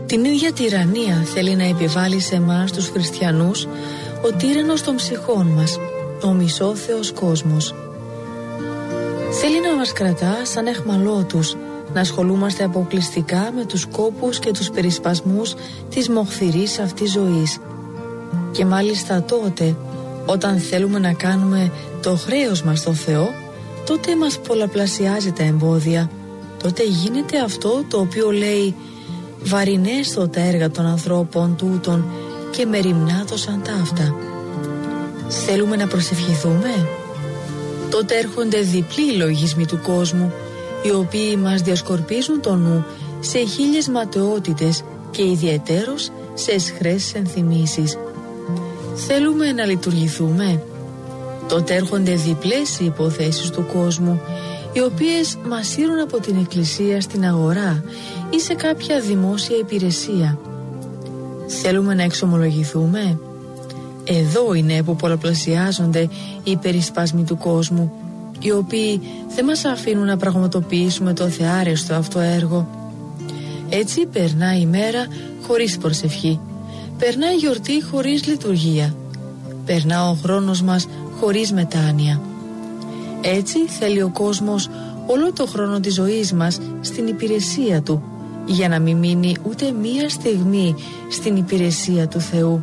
Την ίδια τυραννία θέλει να επιβάλλει σε εμάς τους χριστιανούς ο τύραννος των ψυχών μας, ο μισόθεος κόσμος. Θέλει να μας κρατά σαν αιχμαλώτους, να ασχολούμαστε αποκλειστικά με τους κόπους και τους περισπασμούς της μοχθηρής αυτής ζωής. Και μάλιστα τότε, όταν θέλουμε να κάνουμε το χρέος μας στο Θεό, τότε μας πολλαπλασιάζει τα εμπόδια. Τότε γίνεται αυτό το οποίο λέει «Βαρινέστο τα έργα των ανθρώπων τούτων και μεριμνάτωσαν ταύτα». Θέλουμε να προσευχηθούμε? Τότε έρχονται διπλοί λογισμοί του κόσμου, οι οποίοι μας διασκορπίζουν το νου σε χίλιες ματαιότητες και ιδιαιτέρως σε αισχρές ενθυμίσεις. Θέλουμε να λειτουργηθούμε? Τότε έρχονται διπλές οι υποθέσεις του κόσμου, οι οποίες μας σύρουν από την εκκλησία στην αγορά ή σε κάποια δημόσια υπηρεσία. Θέλουμε να εξομολογηθούμε? Εδώ είναι που πολλαπλασιάζονται οι περισπάσμοι του κόσμου, οι οποίοι δεν μας αφήνουν να πραγματοποιήσουμε το θεάρεστο αυτό έργο. Έτσι περνάει η μέρα χωρίς προσευχή, περνάει η γιορτή χωρίς λειτουργία, περνά ο χρόνος μας χωρίς μετάνοια. Έτσι θέλει ο κόσμος όλο το χρόνο της ζωής μας στην υπηρεσία του, για να μην μείνει ούτε μία στιγμή στην υπηρεσία του Θεού.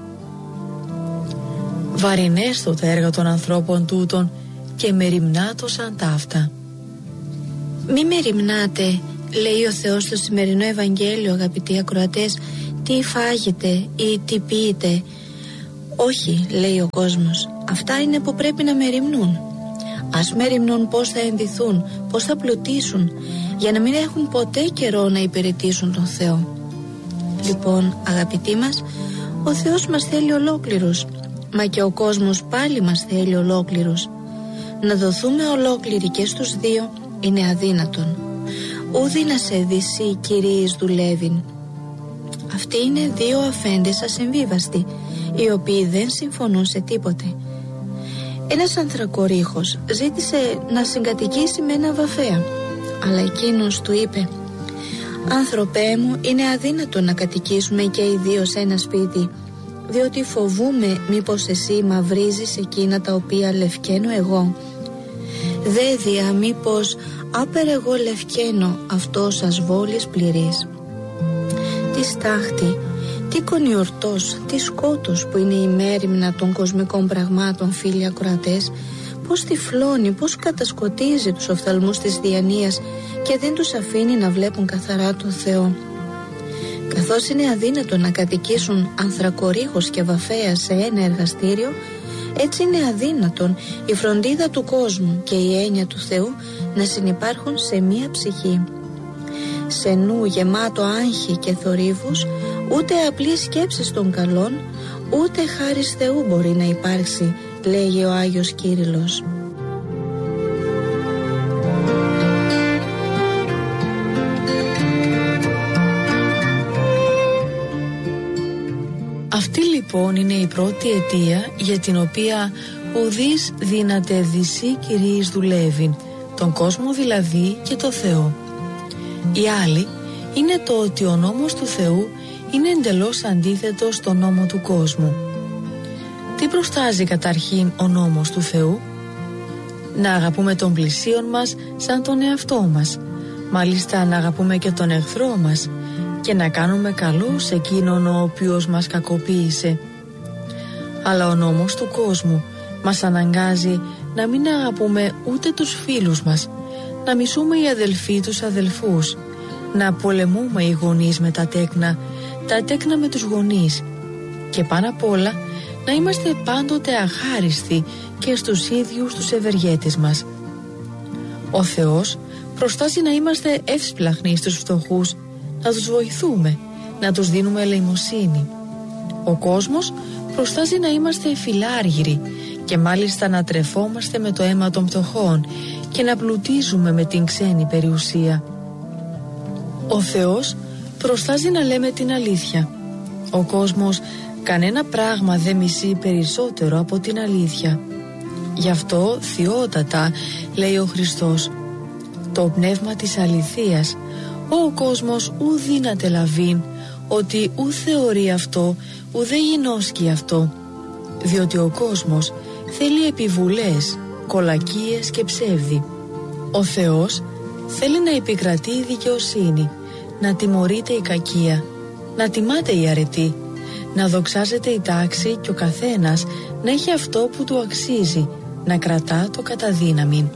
Βαρινέστο τα έργα των ανθρώπων τούτων και μεριμνάτωσαν ταύτα. Μη μεριμνάτε, λέει ο Θεός στο σημερινό Ευαγγέλιο, αγαπητοί ακροατές, τι φάγετε ή τι πείτε. Όχι, λέει ο κόσμος, αυτά είναι που πρέπει να μεριμνούν. Ας μεριμνούν πώς θα ενδυθούν, πώς θα πλουτίσουν, για να μην έχουν ποτέ καιρό να υπηρετήσουν τον Θεό. Λοιπόν, αγαπητοί μας, ο Θεός μας θέλει ολόκληρους, μα και ο κόσμος πάλι μας θέλει ολόκληρους. Να δοθούμε ολόκληροι και στους δύο είναι αδύνατον. Ούδη να σε δυσί κυρίης δουλεύειν. Αυτοί είναι δύο αφέντες ασυμβίβαστοι, οι οποίοι δεν συμφωνούν σε τίποτε. Ένας ανθρακορίχος ζήτησε να συγκατοικήσει με ένα βαφέα, αλλά εκείνος του είπε «Άνθρωπέ μου, είναι αδύνατο να κατοικήσουμε και οι δύο σε ένα σπίτι, διότι φοβούμαι μήπως εσύ μαυρίζεις εκείνα τα οποία λευκαίνω εγώ. Δέδια μήπως άπερ εγώ λευκαίνω, αυτό σας βόλης πληρής». Τι στάχτη, τι κονιορτός, τι σκότος που είναι η μέριμνα των κοσμικών πραγμάτων, φίλοι ακροατές, πώς τυφλώνει, πώς κατασκοτίζει τους οφθαλμούς της διανοίας και δεν τους αφήνει να βλέπουν καθαρά τον Θεό. Καθώς είναι αδύνατο να κατοικήσουν ανθρακορίχος και βαφέας σε ένα εργαστήριο, έτσι είναι αδύνατον η φροντίδα του κόσμου και η έννοια του Θεού να συνυπάρχουν σε μία ψυχή. Σε νου γεμάτο άγχη και θορύβους, ούτε απλή σκέψη των καλών, ούτε χάρις Θεού μπορεί να υπάρξει, λέγει ο Άγιος Κύριλλος. Αυτή λοιπόν είναι η πρώτη αιτία για την οποία ουδείς δύναται δυσί κυρίης δουλεύειν, τον κόσμο δηλαδή και το Θεό. Η άλλη είναι το ότι ο νόμος του Θεού είναι εντελώς αντίθετος στον νόμο του κόσμου. Τι προστάζει καταρχήν ο νόμος του Θεού? Να αγαπούμε τον πλησίον μας σαν τον εαυτό μας, μάλιστα να αγαπούμε και τον εχθρό μας και να κάνουμε καλό σε εκείνον ο οποίος μας κακοποίησε. Αλλά ο νόμος του κόσμου μας αναγκάζει να μην αγαπούμε ούτε τους φίλους μας, να μισούμε οι αδελφοί τους αδελφούς, να πολεμούμε οι γονείς με τα τέκνα με τους γονείς και πάνω απ' όλα να είμαστε πάντοτε αχάριστοι και στους ίδιους τους ευεργέτες μας. Ο Θεός προστάζει να είμαστε εύσπλαχνοι στους φτωχούς, να τους βοηθούμε, να τους δίνουμε ελεημοσύνη. Ο κόσμος προστάζει να είμαστε φιλάργυροι και μάλιστα να τρεφόμαστε με το αίμα των πτωχών και να πλουτίζουμε με την ξένη περιουσία. Ο Θεός προστάζει να λέμε την αλήθεια. Ο κόσμος κανένα πράγμα δεν μισεί περισσότερο από την αλήθεια. Γι' αυτό θειότατα λέει ο Χριστός, το πνεύμα της αληθείας ο κόσμος ου δύναται λαβήν, ότι ου θεωρεί αυτό, ουδέ γινώσκει αυτό, διότι ο κόσμος θέλει επιβουλές, κολακίες και ψεύδι. Ο Θεός θέλει να επικρατεί η δικαιοσύνη, να τιμωρείται η κακία, να τιμάται η αρετή, να δοξάζεται η τάξη και ο καθένας να έχει αυτό που του αξίζει, να κρατά το κατά δύναμη.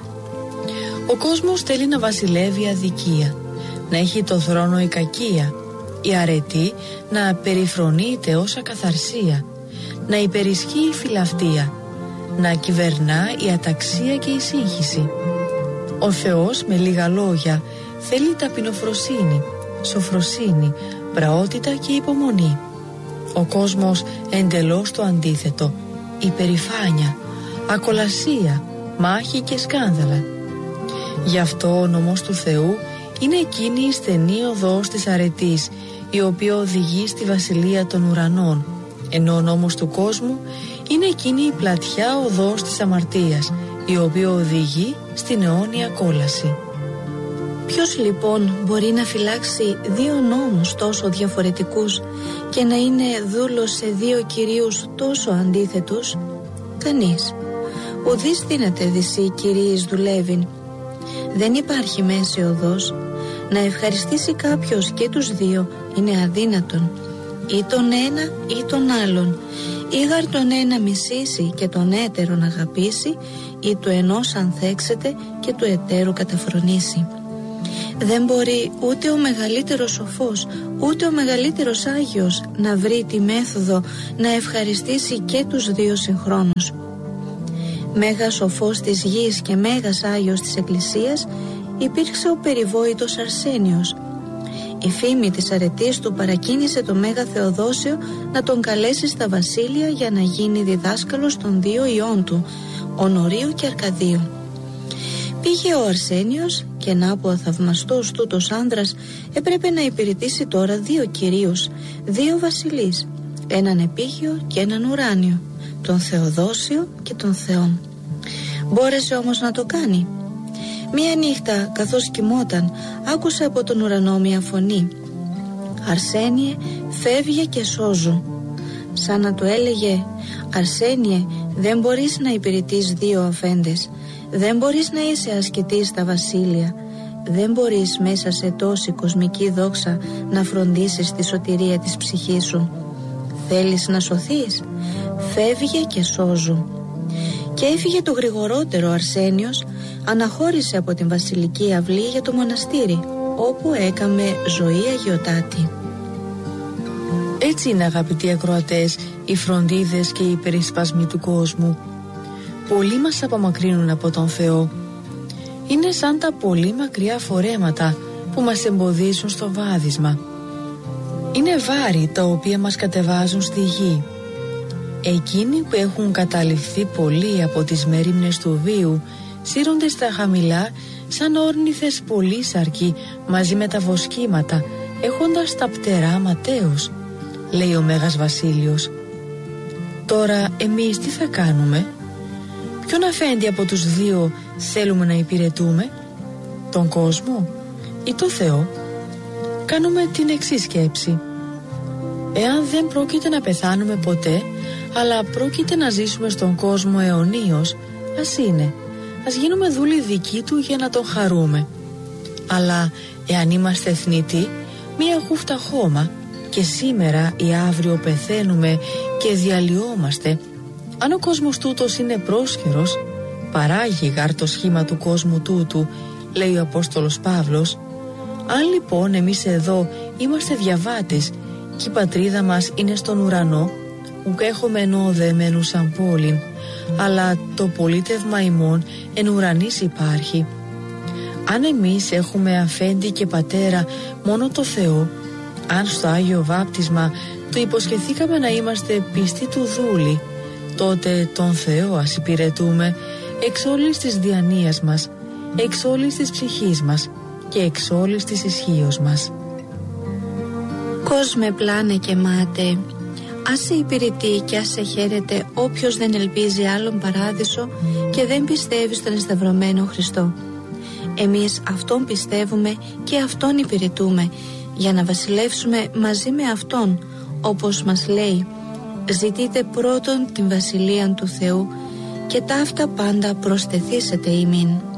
Ο κόσμος θέλει να βασιλεύει η αδικία, να έχει το θρόνο η κακία, η αρετή να περιφρονείται ως ακαθαρσία, να υπερισχύει η φιλαυτία, να κυβερνά η αταξία και η σύγχυση. Ο Θεός, με λίγα λόγια, θέλει ταπεινοφροσύνη, σοφροσύνη, πραότητα και υπομονή. Ο κόσμος εντελώς το αντίθετο, υπερηφάνεια, ακολασία, μάχη και σκάνδαλα. Γι' αυτό ο νόμος του Θεού είναι εκείνη η στενή οδός της αρετής, η οποία οδηγεί στη βασιλεία των ουρανών, ενώ ο νόμος του κόσμου είναι εκείνη η πλατιά οδός της αμαρτίας, η οποία οδηγεί στην αιώνια κόλαση. Ποιος λοιπόν μπορεί να φυλάξει δύο νόμους τόσο διαφορετικούς και να είναι δούλος σε δύο κυρίους τόσο αντίθετους? Κανείς. Ουδής δύναται δυσί κυρίης δουλεύειν. Δεν υπάρχει μέση οδός. Να ευχαριστήσει κάποιος και τους δύο είναι αδύνατον. Ή τον ένα ή τον άλλον. Ή γαρ τον ένα μισήσει και τον έτερον αγαπήσει, ή του ενός ανθέξεται και του εταίρου καταφρονήσει. Δεν μπορεί ούτε ο μεγαλύτερος σοφός, ούτε ο μεγαλύτερος Άγιος να βρει τη μέθοδο να ευχαριστήσει και τους δύο συγχρόνως. Μέγας σοφός της γης και μέγας Άγιος της Εκκλησίας υπήρξε ο περιβόητος Αρσένιος. Η φήμη της αρετής του παρακίνησε τον Μέγα Θεοδόσιο να τον καλέσει στα βασίλεια για να γίνει διδάσκαλος των δύο ιών του, Ονορίου και Αρκαδίου. Πήγε ο Αρσένιος και να από θαυμαστός τούτος άνδρας έπρεπε να υπηρετήσει τώρα δύο κυρίους, δύο βασιλείς, έναν επίγειο και έναν ουράνιο, τον Θεοδόσιο και τον Θεόν. Μπόρεσε όμως να το κάνει. Μία νύχτα καθώς κοιμόταν άκουσε από τον ουρανό μια φωνή: «Αρσένιε, φεύγε και σώζου». Σαν να του έλεγε: «Αρσένιε, δεν μπορείς να υπηρετείς δύο αφέντες, δεν μπορείς να είσαι ασκητής στα βασίλεια, δεν μπορείς μέσα σε τόση κοσμική δόξα να φροντίσεις τη σωτηρία της ψυχής σου. Θέλεις να σωθείς? Φεύγε και σώζου». Και έφυγε το γρηγορότερο Αρσένιος, αναχώρησε από την βασιλική αυλή για το μοναστήρι, όπου έκαμε ζωή αγιωτάτη. Έτσι είναι, αγαπητοί ακροατές, οι φροντίδες και οι περισπασμοί του κόσμου. Πολλοί μας απομακρύνουν από τον Θεό. Είναι σαν τα πολύ μακριά φορέματα που μας εμποδίζουν στο βάδισμα. Είναι βάρη τα οποία μας κατεβάζουν στη γη. Εκείνοι που έχουν καταληφθεί πολύ από τις μερίμνες του βίου σύρονται στα χαμηλά σαν όρνηθες πολύσαρκοι μαζί με τα βοσκήματα, έχοντας τα πτερά ματέως, λέει ο Μέγας Βασίλειος. Τώρα εμείς τι θα κάνουμε? Ποιον αφέντη από τους δύο θέλουμε να υπηρετούμε? Τον κόσμο ή το Θεό? Κάνουμε την εξής σκέψη: εάν δεν πρόκειται να πεθάνουμε ποτέ, αλλά πρόκειται να ζήσουμε στον κόσμο αιωνίως, ας είναι, ας γίνουμε δούλοι δικοί του για να τον χαρούμε. Αλλά εάν είμαστε θνητοί, μία χούφτα χώμα, και σήμερα ή αύριο πεθαίνουμε και διαλυόμαστε, αν ο κόσμος τούτος είναι πρόσχερος, παράγει γάρ το σχήμα του κόσμου τούτου, λέει ο Απόστολος Παύλος. Αν λοιπόν εμείς εδώ είμαστε διαβάτες και η πατρίδα μας είναι στον ουρανό, ουκ έχουμε ενώ δεμένους σαν πόλην, αλλά το πολίτευμα ημών εν ουρανής υπάρχει. Αν εμείς έχουμε αφέντη και πατέρα μόνο το Θεό, αν στο Άγιο Βάπτισμα του υποσχεθήκαμε να είμαστε πιστοί του δούλοι, τότε τον Θεό ας υπηρετούμε εξ όλης της διανοίας μας, εξ όλης της ψυχής μας και εξ όλης της ισχύος μας. Κόσμε πλάνε και μάτε, ας σε υπηρετεί και ας σε χαίρεται όποιος δεν ελπίζει άλλον παράδεισο και δεν πιστεύει στον εσταυρωμένο Χριστό. Εμείς Αυτόν πιστεύουμε και Αυτόν υπηρετούμε, για να βασιλεύσουμε μαζί με Αυτόν, όπως μας λέει: «Ζητείτε πρώτον την βασιλεία του Θεού και ταύτα πάντα προστεθήσετε ημίν».